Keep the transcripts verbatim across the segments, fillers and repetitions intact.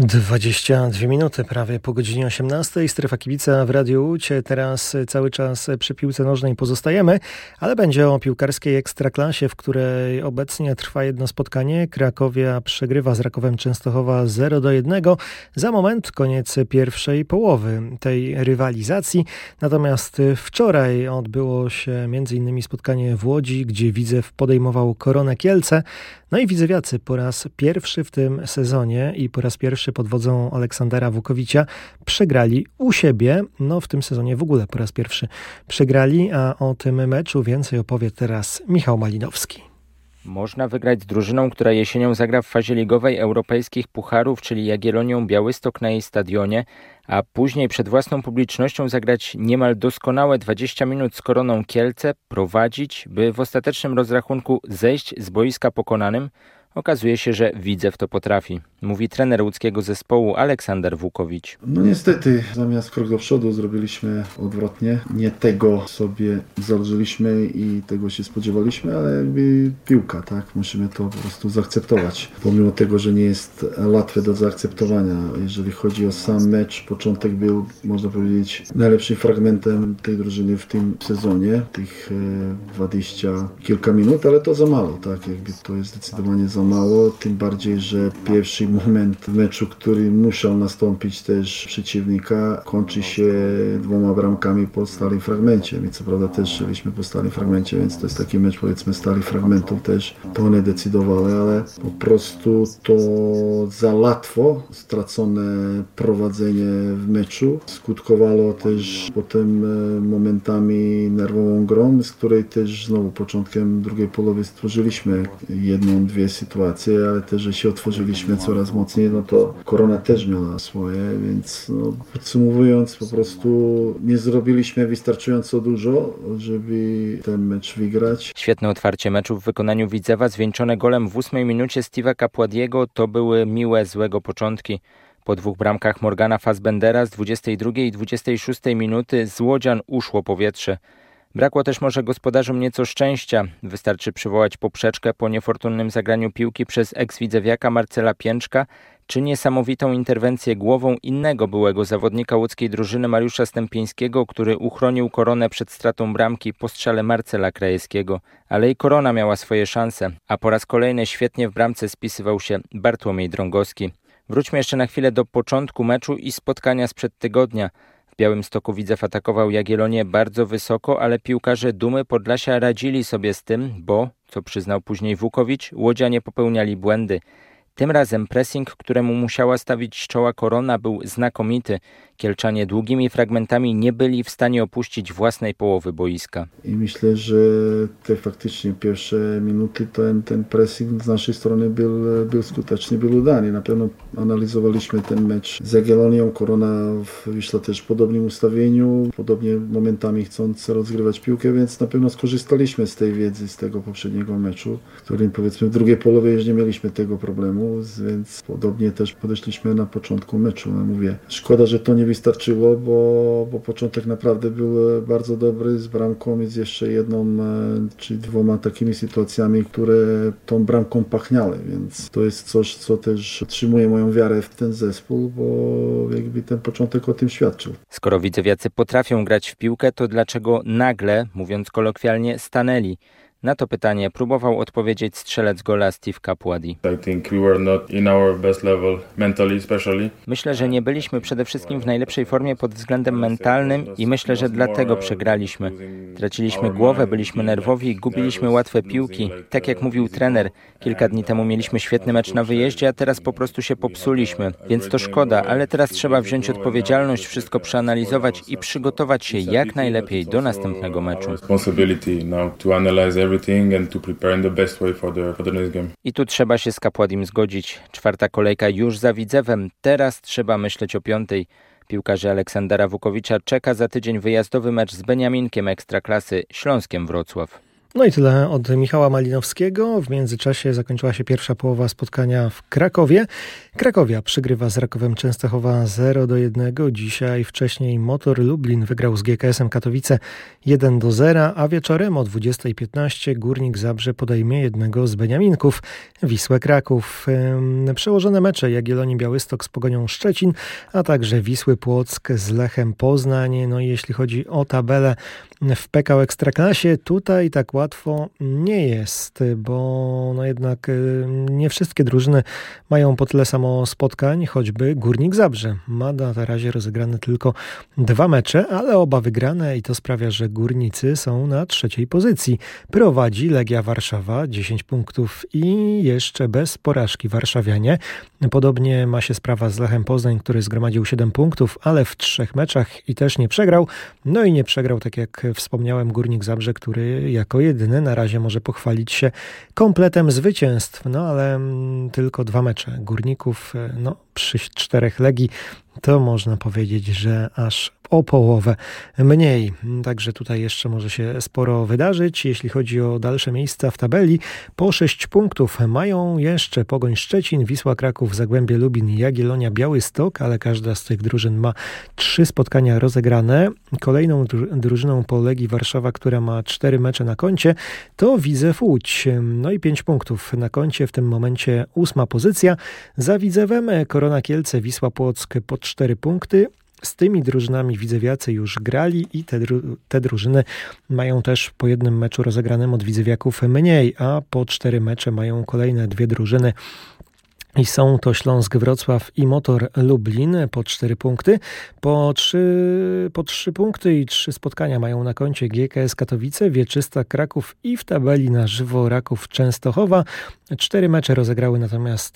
dwadzieścia dwie minuty, prawie po godzinie osiemnastej. Strefa kibica w Radiu Łódź. Teraz cały czas przy piłce nożnej pozostajemy, ale będzie o piłkarskiej ekstraklasie, w której obecnie trwa jedno spotkanie. Krakowia przegrywa z Rakowem Częstochowa zero do jednego. Za moment koniec pierwszej połowy tej rywalizacji. Natomiast wczoraj odbyło się między innymi spotkanie w Łodzi, gdzie Widzew podejmował Koronę Kielce. No i widzewiacy po raz pierwszy w tym sezonie i po raz pierwszy pod wodzą Aleksandra Vukovicia przegrali u siebie. No w tym sezonie w ogóle po raz pierwszy przegrali, a o tym meczu więcej opowie teraz Michał Malinowski. Można wygrać z drużyną, która jesienią zagra w fazie ligowej europejskich pucharów, czyli Jagiellonią Białystok na jej stadionie, a później przed własną publicznością zagrać niemal doskonałe dwadzieścia minut z Koroną Kielce, prowadzić, by w ostatecznym rozrachunku zejść z boiska pokonanym. Okazuje się, że Widzew to potrafi, mówi trener łódzkiego zespołu Aleksander Vukovic. No niestety, zamiast krok do przodu zrobiliśmy odwrotnie. Nie tego sobie założyliśmy i tego się spodziewaliśmy, ale jakby piłka, tak? Musimy to po prostu zaakceptować. Pomimo tego, że nie jest łatwe do zaakceptowania. Jeżeli chodzi o sam mecz, początek był, można powiedzieć, najlepszym fragmentem tej drużyny w tym sezonie. Tych dwadzieścia kilka minut, ale to za mało, tak? Jakby to jest zdecydowanie za mało, tym bardziej, że pierwszy moment w meczu, który musiał nastąpić też przeciwnika, kończy się dwoma bramkami po stałym fragmencie. My co prawda też szliśmy po stałym fragmencie, więc to jest taki mecz, powiedzmy, stałych fragmentów też. To one decydowały, ale po prostu to za łatwo stracone prowadzenie w meczu skutkowało też potem momentami nerwową grą, z której też znowu początkiem drugiej połowy stworzyliśmy jedną, dwie sytuacje, ale też, że się otworzyliśmy coraz mocniej, no to Korona też miała swoje, więc no, podsumowując, po prostu nie zrobiliśmy wystarczająco dużo, żeby ten mecz wygrać. Świetne otwarcie meczu w wykonaniu Widzewa, zwieńczone golem w ósmej minucie Steve'a Capładiego, to były miłe, złego początki. Po dwóch bramkach Morgana Fassbendera z dwudziestej drugiej i dwudziestej szóstej minuty z łodzian uszło powietrze. Brakło też może gospodarzom nieco szczęścia. Wystarczy przywołać poprzeczkę po niefortunnym zagraniu piłki przez eks-widzewiaka Marcela Pięczka, czy niesamowitą interwencję głową innego byłego zawodnika łódzkiej drużyny Mariusza Stępińskiego, który uchronił Koronę przed stratą bramki po strzale Marcela Krajewskiego. Ale i Korona miała swoje szanse, a po raz kolejny świetnie w bramce spisywał się Bartłomiej Drągowski. Wróćmy jeszcze na chwilę do początku meczu i spotkania sprzed tygodnia. W Białymstoku Widzew atakował Jagiellonię bardzo wysoko, ale piłkarze Dumy Podlasia radzili sobie z tym, bo, co przyznał później Vukovic, łodzianie popełniali błędy. Tym razem pressing, któremu musiała stawić czoła Korona, był znakomity. Kielczanie długimi fragmentami nie byli w stanie opuścić własnej połowy boiska. I myślę, że te faktycznie pierwsze minuty ten, ten pressing z naszej strony był, był skuteczny, był udany. Na pewno analizowaliśmy ten mecz z Jagiellonią. Korona wyszła też w podobnym ustawieniu, podobnie momentami chcąc rozgrywać piłkę, więc na pewno skorzystaliśmy z tej wiedzy z tego poprzedniego meczu, w którym powiedzmy w drugiej połowie już nie mieliśmy tego problemu, więc podobnie też podeszliśmy na początku meczu. No mówię, szkoda, że to nie wystarczyło, bo, bo początek naprawdę był bardzo dobry z bramką i z jeszcze jedną czy dwoma takimi sytuacjami, które tą bramką pachniały, więc to jest coś, co też utrzymuje moją wiarę w ten zespół, bo jakby ten początek o tym świadczył. Skoro widzewiacy potrafią grać w piłkę, to dlaczego nagle, mówiąc kolokwialnie, stanęli? Na to pytanie próbował odpowiedzieć strzelec gola Steve Capładi. Myślę, że nie byliśmy przede wszystkim w najlepszej formie pod względem mentalnym i myślę, że dlatego przegraliśmy. Traciliśmy głowę, byliśmy nerwowi, gubiliśmy łatwe piłki. Tak jak mówił trener, kilka dni temu mieliśmy świetny mecz na wyjeździe, a teraz po prostu się popsuliśmy. Więc to szkoda, ale teraz trzeba wziąć odpowiedzialność, wszystko przeanalizować i przygotować się jak najlepiej do następnego meczu. I tu trzeba się z Capładim zgodzić. Czwarta kolejka już za Widzewem, teraz trzeba myśleć o piątej. Piłkarzy Aleksandra Vukovicia czeka za tydzień wyjazdowy mecz z Beniaminkiem Ekstraklasy Śląskiem Wrocław. No i tyle od Michała Malinowskiego. W międzyczasie zakończyła się pierwsza połowa spotkania w Krakowie. Krakowia przegrywa z Rakowem Częstochowa zero do jednego. Dzisiaj wcześniej Motor Lublin wygrał z G K S-em Katowice jeden do zera, a wieczorem o dwudziestej piętnaście Górnik Zabrze podejmie jednego z Beniaminków, Wisłę Kraków. Przełożone mecze Jagiellonii Białystok z Pogonią Szczecin, a także Wisły Płock z Lechem Poznań. No i jeśli chodzi o tabelę w P K O Ekstraklasie, tutaj tak łatwo nie jest, bo no jednak nie wszystkie drużyny mają po tyle samo spotkań, choćby Górnik Zabrze. Ma na razie rozegrane tylko dwa mecze, ale oba wygrane i to sprawia, że górnicy są na trzeciej pozycji. Prowadzi Legia Warszawa dziesięć punktów i jeszcze bez porażki warszawianie. Podobnie ma się sprawa z Lechem Poznań, który zgromadził siedem punktów, ale w trzech meczach i też nie przegrał. No i nie przegrał, tak jak wspomniałem, Górnik Zabrze, który jako jedyny na razie może pochwalić się kompletem zwycięstw. No ale tylko dwa mecze Górników, no przy czterech Legii to można powiedzieć, że aż o połowę mniej. Także tutaj jeszcze może się sporo wydarzyć. Jeśli chodzi o dalsze miejsca w tabeli, po sześć punktów mają jeszcze Pogoń Szczecin, Wisła Kraków, Zagłębie Lubin i Jagiellonia Białystok, ale każda z tych drużyn ma trzy spotkania rozegrane. Kolejną drużyną po Legii Warszawa, która ma cztery mecze na koncie, to Widzew Łódź. No i pięć punktów na koncie, w tym momencie ósma pozycja. Za Widzewem Korona Kielce, Wisła Płock po cztery punkty. Z tymi drużynami widzewiacy już grali i te, dru- te drużyny mają też po jednym meczu rozegranym od widzewiaków mniej, a po cztery mecze mają kolejne dwie drużyny. I są to Śląsk Wrocław i Motor Lublin po cztery punkty. Po trzy, po trzy punkty i trzy spotkania mają na koncie G K S Katowice, Wieczysta Kraków i w tabeli na żywo Raków Częstochowa. Cztery mecze rozegrały natomiast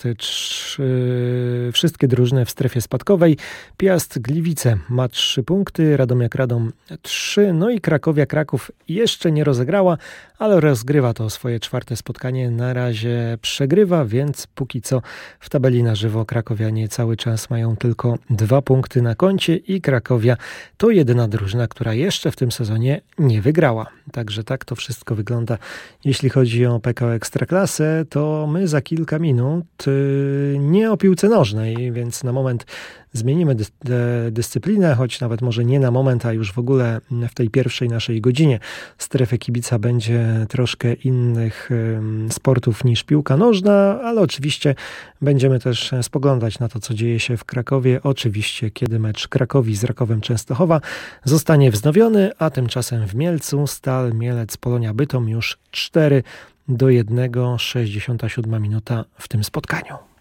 trzy, wszystkie drużyny w strefie spadkowej. Piast Gliwice ma trzy punkty, Radomiak Radom trzy, no i Krakowia Kraków jeszcze nie rozegrała, ale rozgrywa to swoje czwarte spotkanie. Na razie przegrywa, więc póki co w tabeli na żywo krakowianie cały czas mają tylko dwa punkty na koncie i Krakowia to jedyna drużyna, która jeszcze w tym sezonie nie wygrała. Także tak to wszystko wygląda. Jeśli chodzi o P K O Ekstraklasę, to my za kilka minut yy, nie o piłce nożnej, więc na moment zmienimy dy- dy- dyscyplinę, choć nawet może nie na moment, a już w ogóle w tej pierwszej naszej godzinie strefy kibica będzie troszkę innych y, sportów niż piłka nożna, ale oczywiście będziemy też spoglądać na to, co dzieje się w Krakowie. Oczywiście, kiedy mecz Krakowi z Rakowem Częstochowa zostanie wznowiony, a tymczasem w Mielcu Stal Mielec Polonia Bytom już cztery do jednego, sześćdziesiąta siódma minuta w tym spotkaniu.